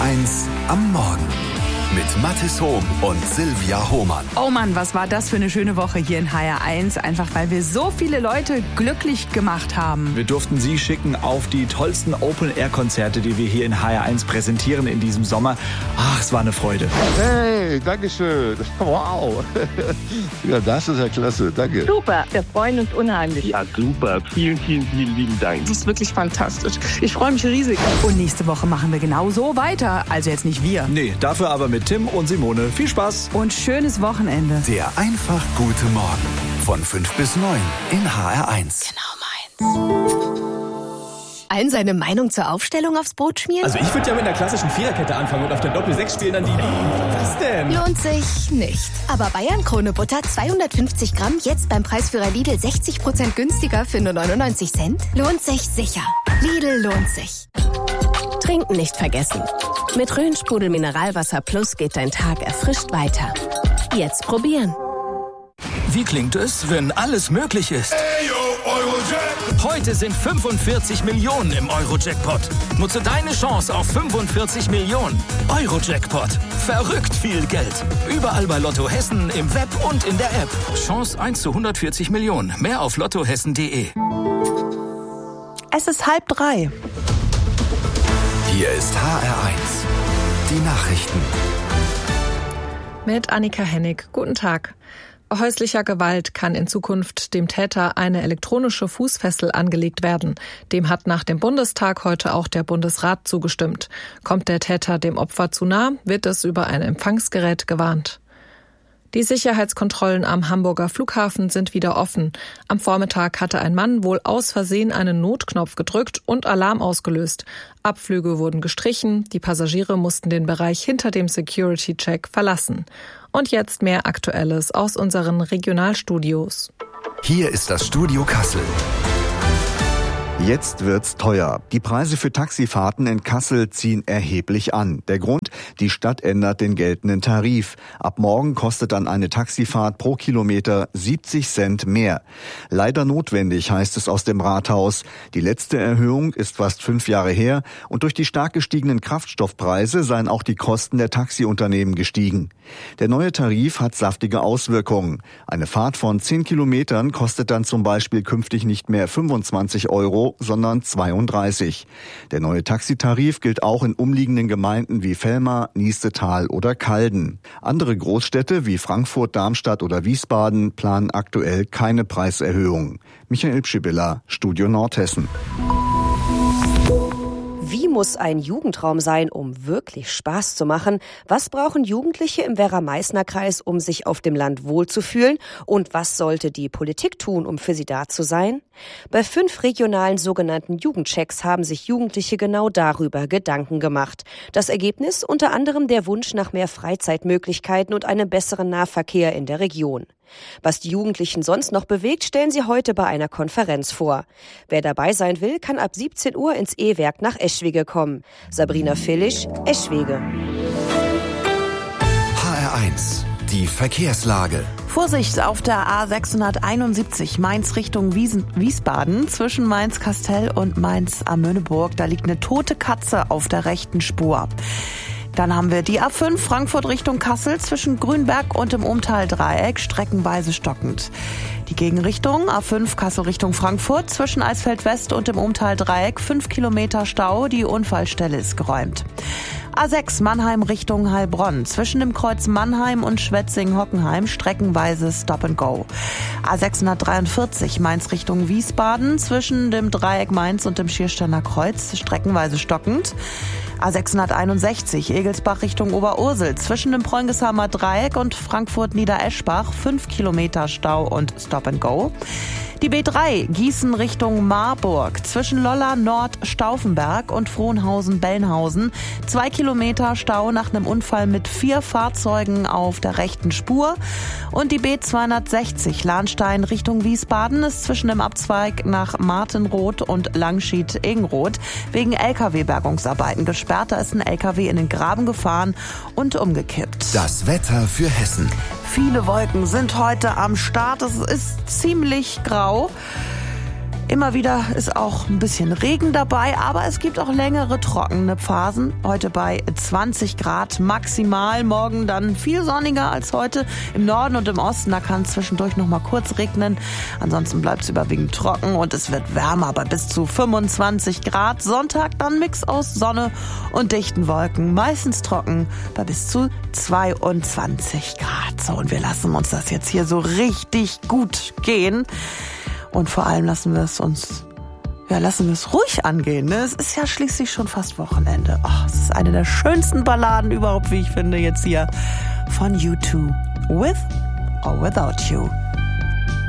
HR1 am Morgen. Mit Mathis Hohm und Silvia Hohmann. Oh Mann, was war das für eine schöne Woche hier in HR1. Einfach weil wir so viele Leute glücklich gemacht haben. Wir durften Sie schicken auf die tollsten Open-Air-Konzerte, die wir hier in HR1 präsentieren in diesem Sommer. Ach, es war eine Freude. Hey, dankeschön. Wow. Ja, das ist ja klasse. Danke. Super, wir freuen uns unheimlich. Ja, super. Vielen, vielen, vielen lieben Dank. Das ist wirklich fantastisch. Ich freue mich riesig. Und nächste Woche machen wir genau so weiter. Also jetzt nicht wir. Nee, dafür aber mit Tim und Simone. Viel Spaß. Und schönes Wochenende. Der einfach gute Morgen. Von 5 bis 9 in HR1. Genau meins. Allen seine Meinung zur Aufstellung aufs Brot schmieren? Also ich würde ja mit der klassischen Viererkette anfangen und auf der Doppel-6 spielen dann die... Was denn? Lohnt sich nicht. Aber Bayern-Krone Butter 250 Gramm jetzt beim Preisführer Lidl 60% günstiger für nur 99 Cent? Lohnt sich sicher. Lidl lohnt sich. Trinken nicht vergessen. Mit Rhön-Sprudel Mineralwasser Plus geht dein Tag erfrischt weiter. Jetzt probieren. Wie klingt es, wenn alles möglich ist? Heute sind 45 Millionen im Euro-Jackpot. Nutze deine Chance auf 45 Millionen. Euro-Jackpot. Verrückt viel Geld. Überall bei Lotto Hessen, im Web und in der App. Chance 1 zu 140 Millionen. Mehr auf lottohessen.de. Es ist 2:30. Hier ist HR1. Die Nachrichten. Mit Annika Hennig. Guten Tag. Bei häuslicher Gewalt kann in Zukunft dem Täter eine elektronische Fußfessel angelegt werden. Dem hat nach dem Bundestag heute auch der Bundesrat zugestimmt. Kommt der Täter dem Opfer zu nah, wird es über ein Empfangsgerät gewarnt. Die Sicherheitskontrollen am Hamburger Flughafen sind wieder offen. Am Vormittag hatte ein Mann wohl aus Versehen einen Notknopf gedrückt und Alarm ausgelöst. Abflüge wurden gestrichen, die Passagiere mussten den Bereich hinter dem Security-Check verlassen. Und jetzt mehr Aktuelles aus unseren Regionalstudios. Hier ist das Studio Kassel. Jetzt wird's teuer. Die Preise für Taxifahrten in Kassel ziehen erheblich an. Der Grund? Die Stadt ändert den geltenden Tarif. Ab morgen kostet dann eine Taxifahrt pro Kilometer 70 Cent mehr. Leider notwendig, heißt es aus dem Rathaus. Die letzte Erhöhung ist fast 5 Jahre her und durch die stark gestiegenen Kraftstoffpreise seien auch die Kosten der Taxiunternehmen gestiegen. Der neue Tarif hat saftige Auswirkungen. Eine Fahrt von 10 Kilometern kostet dann zum Beispiel künftig nicht mehr 25 Euro, sondern 32. Der neue Taxitarif gilt auch in umliegenden Gemeinden wie Velmar, Niestetal oder Calden. Andere Großstädte wie Frankfurt, Darmstadt oder Wiesbaden planen aktuell keine Preiserhöhung. Michael Pschibilla, Studio Nordhessen. Wie muss ein Jugendraum sein, um wirklich Spaß zu machen? Was brauchen Jugendliche im Werra-Meißner-Kreis, um sich auf dem Land wohlzufühlen? Und was sollte die Politik tun, um für sie da zu sein? Bei 5 regionalen sogenannten Jugendchecks haben sich Jugendliche genau darüber Gedanken gemacht. Das Ergebnis unter anderem der Wunsch nach mehr Freizeitmöglichkeiten und einem besseren Nahverkehr in der Region. Was die Jugendlichen sonst noch bewegt, stellen sie heute bei einer Konferenz vor. Wer dabei sein will, kann ab 17 Uhr ins E-Werk nach Eschwege kommen. Sabrina Villisch, Eschwege. HR1. Die Verkehrslage. Vorsicht auf der A671 Mainz Richtung Wiesbaden zwischen Mainz-Kastell und Mainz-Amöneburg. Da liegt eine tote Katze auf der rechten Spur. Dann haben wir die A5 Frankfurt Richtung Kassel zwischen Grünberg und dem Umtal-Dreieck streckenweise stockend. Die Gegenrichtung A5 Kassel Richtung Frankfurt zwischen Eisfeld West und dem Umtal-Dreieck 5 Kilometer Stau, die Unfallstelle ist geräumt. A6 Mannheim Richtung Heilbronn zwischen dem Kreuz Mannheim und Schwetzing-Hockenheim streckenweise Stop and Go. A643 Mainz Richtung Wiesbaden zwischen dem Dreieck Mainz und dem Schiersteiner Kreuz streckenweise stockend. A661 Egelsbach Richtung Oberursel zwischen dem Preungesheimer Dreieck und Frankfurt-Niedereschbach 5 Kilometer Stau und Stop and Go. Die B3 Gießen Richtung Marburg zwischen Lolla Nord Stauffenberg und Frohnhausen-Bellenhausen 2 Kilometer Stau nach einem Unfall mit 4 Fahrzeugen auf der rechten Spur. Und die B260 Lahnstein Richtung Wiesbaden ist zwischen dem Abzweig nach Martenroth und Langschied-Egenroth wegen LKW-Bergungsarbeiten gesperrt. Da ist ein LKW in den Graben gefahren und umgekippt. Das Wetter für Hessen. Viele Wolken sind heute am Start. Es ist ziemlich grau. Immer wieder ist auch ein bisschen Regen dabei, aber es gibt auch längere trockene Phasen. Heute bei 20 Grad maximal, morgen dann viel sonniger als heute. Im Norden und im Osten, da kann es zwischendurch noch mal kurz regnen. Ansonsten bleibt es überwiegend trocken und es wird wärmer bei bis zu 25 Grad. Sonntag dann Mix aus Sonne und dichten Wolken, meistens trocken bei bis zu 22 Grad. So, und wir lassen uns das jetzt hier so richtig gut gehen. Und vor allem lassen wir es ruhig angehen. Ne? Es ist ja schließlich schon fast Wochenende. Oh, es ist eine der schönsten Balladen überhaupt, wie ich finde, jetzt hier von U2. With or Without You.